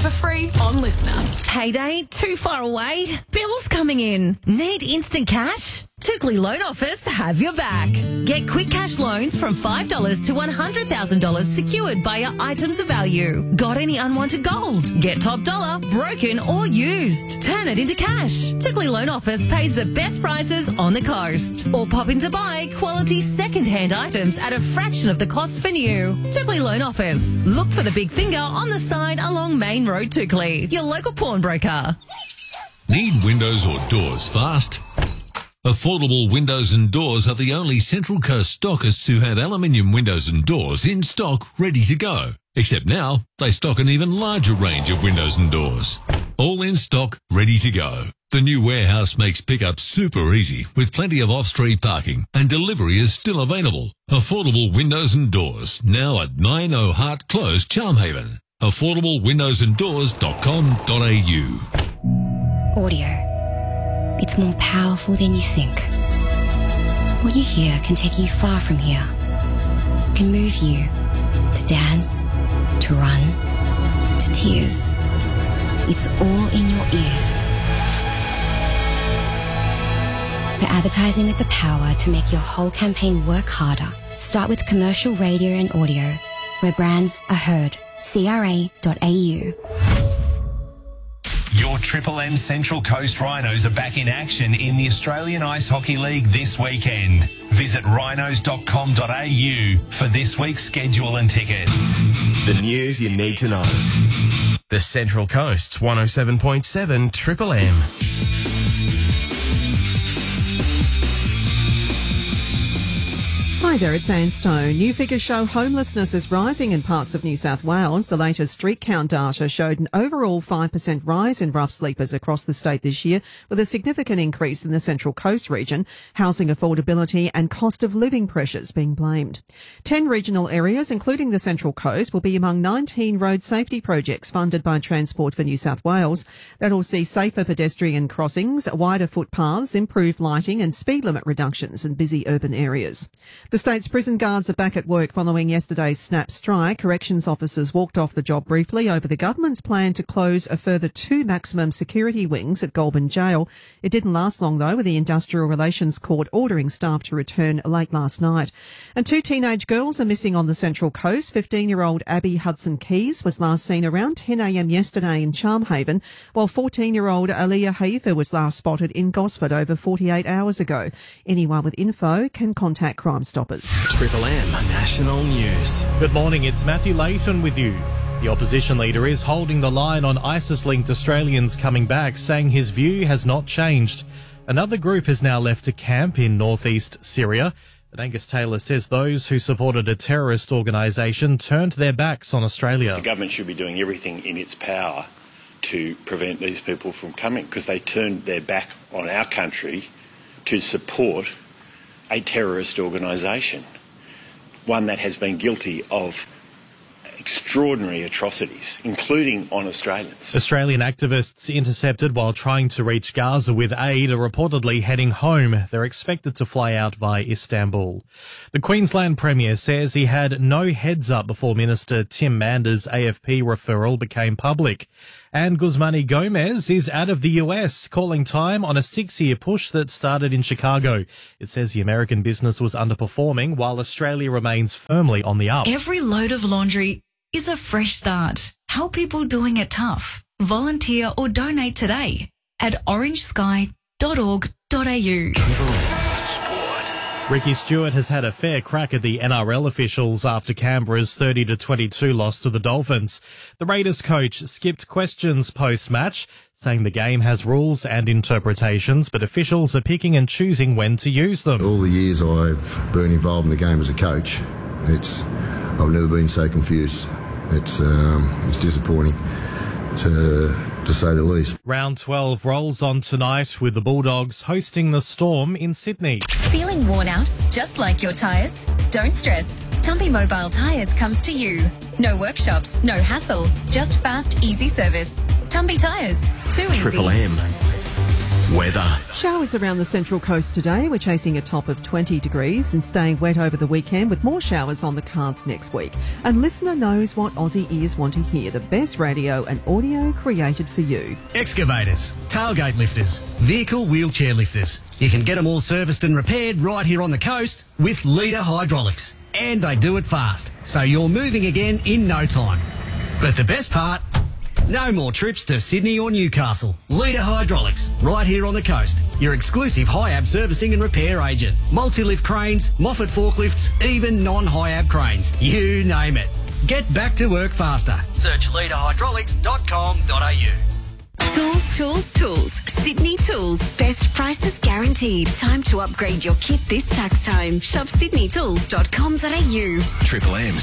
for free on Listener. Payday too far away? Bills coming in? Need instant cash? Tookley Loan Office have your back. Get quick cash loans from $5 to $100,000 secured by your items of value. Got any unwanted gold? Get top dollar, broken or used. Turn it into cash. Tookley Loan Office pays the best prices on the coast. Or pop in to buy quality second-hand items at a fraction of the cost for new. Tookley Loan Office. Look for the big finger on the side along Main Road, Tookley. Your local pawnbroker. Need windows or doors fast? Affordable Windows and Doors are the only Central Coast stockists who have aluminium windows and doors in stock ready to go. Except now, they stock an even larger range of windows and doors. All in stock, ready to go. The new warehouse makes pickup super easy with plenty of off-street parking and delivery is still available. Affordable Windows and Doors, now at 90 Hart Close, Charmhaven. AffordableWindowsandDoors.com.au. Audio. It's more powerful than you think. What you hear can take you far from here. Can move you to dance, to run, to tears. It's all in your ears. For advertising with the power to make your whole campaign work harder, start with commercial radio and audio, where brands are heard. CRA.au. Your Triple M Central Coast Rhinos are back in action in the Australian Ice Hockey League this weekend. Visit rhinos.com.au for this week's schedule and tickets. The news you need to know. The Central Coast's 107.7 Triple M. Hi there, it's Anne Stone. New figures show homelessness is rising in parts of New South Wales. The latest street count data showed an overall 5% rise in rough sleepers across the state this year, with a significant increase in the Central Coast region, housing affordability and cost of living pressures being blamed. 10 regional areas, including the Central Coast, will be among 19 road safety projects funded by Transport for New South Wales. That'll see safer pedestrian crossings, wider footpaths, improved lighting and speed limit reductions in busy urban areas. The state's prison guards are back at work following yesterday's snap strike. Corrections officers walked off the job briefly over the government's plan to close a further 2 maximum security wings at Goulburn Jail. It didn't last long, though, with the Industrial Relations Court ordering staff to return late last night. And 2 teenage girls are missing on the Central Coast. 15-year-old Abby Hudson Keys was last seen around 10 a.m. yesterday in Charmhaven, while 14-year-old Aliyah Haifa was last spotted in Gosford over 48 hours ago. Anyone with info can contact Crime Stoppers. Triple M National News. Good morning, it's Matthew Layton with you. The opposition leader is holding the line on ISIS-linked Australians coming back, saying his view has not changed. Another group has now left a camp in northeast Syria, but Angus Taylor says those who supported a terrorist organisation turned their backs on Australia. The government should be doing everything in its power to prevent these people from coming, because they turned their back on our country to support a terrorist organisation, one that has been guilty of extraordinary atrocities, including on Australians. Australian activists intercepted while trying to reach Gaza with aid are reportedly heading home. They're expected to fly out via Istanbul. The Queensland Premier says he had no heads up before Minister Tim Mander's AFP referral became public. And Guzmani Gomez is out of the US, calling time on a 6-year push that started in Chicago. It says the American business was underperforming while Australia remains firmly on the up. Every load of laundry is a fresh start. Help people doing it tough. Volunteer or donate today at orangesky.org.au. Ricky Stewart has had a fair crack at the NRL officials after Canberra's 30-22 loss to the Dolphins. The Raiders coach skipped questions post-match, saying the game has rules and interpretations, but officials are picking and choosing when to use them. All the years I've been involved in the game as a coach, I've never been so confused. It's disappointing, to say the least. Round 12 rolls on tonight with the Bulldogs hosting the Storm in Sydney. Feeling worn out, just like your tyres? Don't stress. Tumpy Mobile Tyres comes to you. No workshops, no hassle, just fast, easy service. Tumpy Tyres, too easy. Triple M. Weather. Showers around the Central Coast today. We're chasing a top of 20 degrees and staying wet over the weekend with more showers on the cards next week. And listener knows what Aussie ears want to hear. The best radio and audio created for you. Excavators, tailgate lifters, vehicle wheelchair lifters. You can get them all serviced and repaired right here on the coast with Leader Hydraulics. And they do it fast, so you're moving again in no time. But the best part, no more trips to Sydney or Newcastle. Leader Hydraulics, right here on the coast. Your exclusive HIAB servicing and repair agent. Multi-lift cranes, Moffat forklifts, even non-HIAB cranes. You name it. Get back to work faster. Search leaderhydraulics.com.au. Tools, tools, tools. Sydney Tools. Best prices guaranteed. Time to upgrade your kit this tax time. Shop sydneytools.com.au. Triple M's.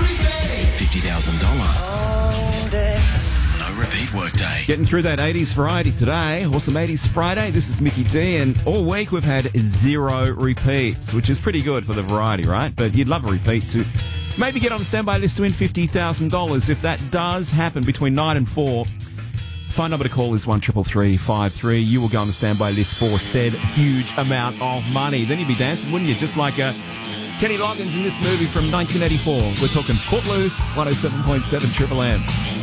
$50,000. No repeat workday. Getting through that 80s variety today. Awesome 80s Friday. This is Mickey D, and all week we've had 0 repeats, which is pretty good for the variety, right? But you'd love a repeat to maybe get on the standby list to win $50,000. If that does happen between 9 and 4, phone number to call is 133353. You will go on the standby list for said huge amount of money. Then you'd be dancing, wouldn't you? Just like Kenny Loggins in this movie from 1984. We're talking Footloose, 107.7 Triple M.